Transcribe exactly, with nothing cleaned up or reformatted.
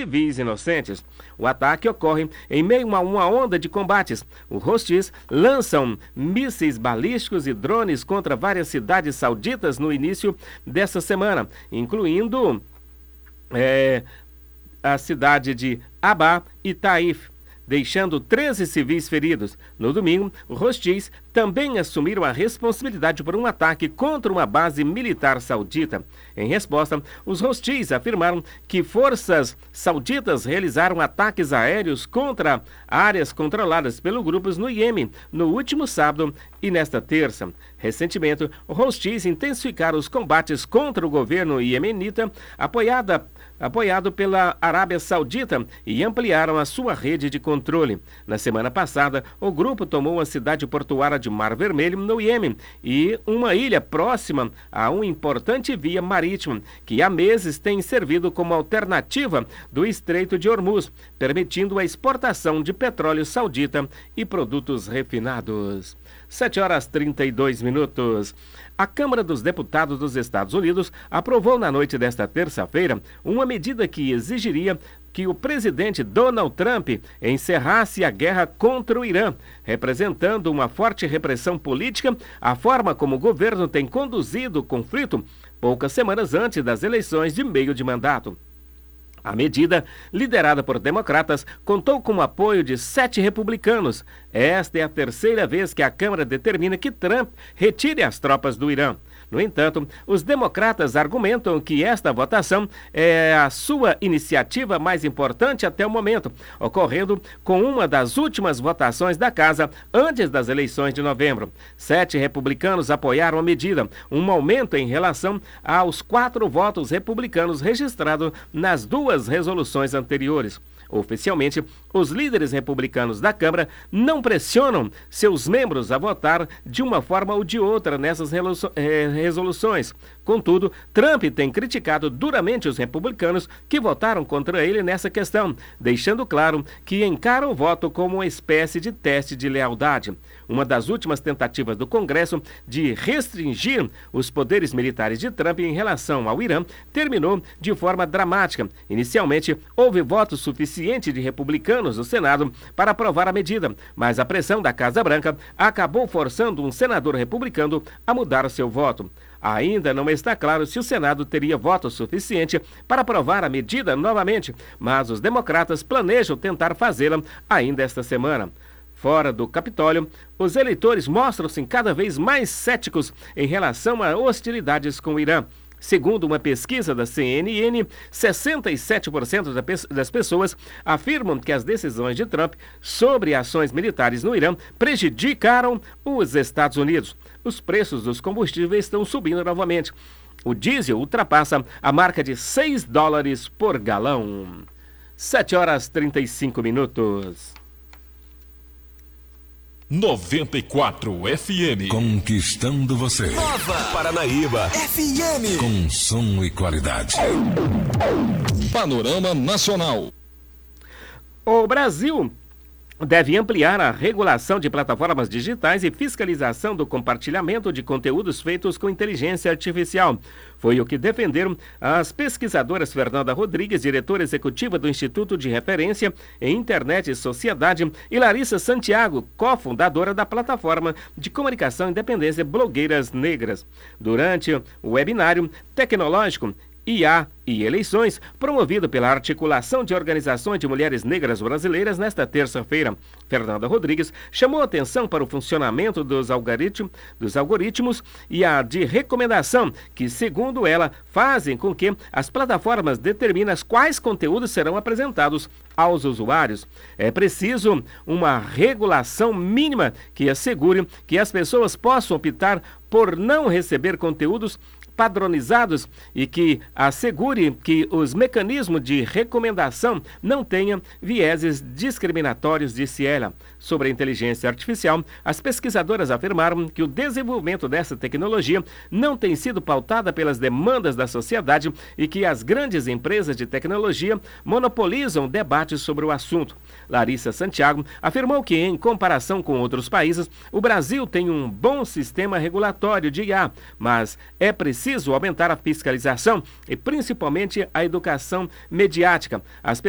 civis inocentes. O ataque ocorre em meio a uma onda de combates. Os hostis lançam mísseis balísticos e drones contra várias cidades sauditas no início dessa semana, incluindo é, a cidade de Abá e Taif, deixando treze civis feridos. No domingo, os hostis também assumiram a responsabilidade por um ataque contra uma base militar saudita. Em resposta, os hostis afirmaram que forças sauditas realizaram ataques aéreos contra áreas controladas pelos grupos no Iêmen no último sábado e nesta terça. Recentemente, os hostis intensificaram os combates contra o governo iemenita, apoiada, apoiado pela Arábia Saudita, e ampliaram a sua rede de controle. Na semana passada, o grupo tomou a cidade portuária de Mar Vermelho, no Iêmen, e uma ilha próxima a uma importante via marítima, que há meses tem servido como alternativa do Estreito de Hormuz, permitindo a exportação de petróleo saudita e produtos refinados. sete horas e trinta e dois minutos. A Câmara dos Deputados dos Estados Unidos aprovou na noite desta terça-feira uma medida que exigiria que o presidente Donald Trump encerrasse a guerra contra o Irã, representando uma forte repressão política à forma como o governo tem conduzido o conflito poucas semanas antes das eleições de meio de mandato. A medida, liderada por democratas, contou com o apoio de sete republicanos. Esta é a terceira vez que a Câmara determina que Trump retire as tropas do Irã. No entanto, os democratas argumentam que esta votação é a sua iniciativa mais importante até o momento, ocorrendo com uma das últimas votações da Casa antes das eleições de novembro. Sete republicanos apoiaram a medida, um aumento em relação aos quatro votos republicanos registrados nas duas resoluções anteriores. Oficialmente, os líderes republicanos da Câmara não pressionam seus membros a votar de uma forma ou de outra nessas resoluções. Contudo, Trump tem criticado duramente os republicanos que votaram contra ele nessa questão, deixando claro que encara o voto como uma espécie de teste de lealdade. Uma das últimas tentativas do Congresso de restringir os poderes militares de Trump em relação ao Irã terminou de forma dramática. Inicialmente, houve voto suficiente de republicanos no Senado para aprovar a medida, mas a pressão da Casa Branca acabou forçando um senador republicano a mudar seu voto. Ainda não está claro se o Senado teria voto suficiente para aprovar a medida novamente, mas os democratas planejam tentar fazê-la ainda esta semana. Fora do Capitólio, os eleitores mostram-se cada vez mais céticos em relação a hostilidades com o Irã. Segundo uma pesquisa da C N N, sessenta e sete por cento das pessoas afirmam que as decisões de Trump sobre ações militares no Irã prejudicaram os Estados Unidos. Os preços dos combustíveis estão subindo novamente. O diesel ultrapassa a marca de seis dólares por galão. sete horas e trinta e cinco minutos. noventa e quatro F M. Conquistando você. Nova Paranaíba F M. Com som e qualidade. Panorama Nacional. O Brasil deve ampliar a regulação de plataformas digitais e fiscalização do compartilhamento de conteúdos feitos com inteligência artificial. Foi o que defenderam as pesquisadoras Fernanda Rodrigues, diretora executiva do Instituto de Referência em Internet e Sociedade, e Larissa Santiago, cofundadora da plataforma de comunicação independência Blogueiras Negras. Durante o webinário tecnológico I A e Eleições, promovido pela Articulação de Organizações de Mulheres Negras Brasileiras nesta terça-feira, Fernanda Rodrigues chamou atenção para o funcionamento dos algoritmos, dos algoritmos e a de recomendação, que, segundo ela, fazem com que as plataformas determinem quais conteúdos serão apresentados aos usuários. É preciso uma regulação mínima que assegure que as pessoas possam optar por não receber conteúdos padronizados e que assegure que os mecanismos de recomendação não tenham vieses discriminatórios, disse ela. Sobre a inteligência artificial, as pesquisadoras afirmaram que o desenvolvimento dessa tecnologia não tem sido pautada pelas demandas da sociedade e que as grandes empresas de tecnologia monopolizam debates sobre o assunto. Larissa Santiago afirmou que, em comparação com outros países, o Brasil tem um bom sistema regulatório de I A, mas é preciso preciso aumentar a fiscalização e principalmente a educação mediática. As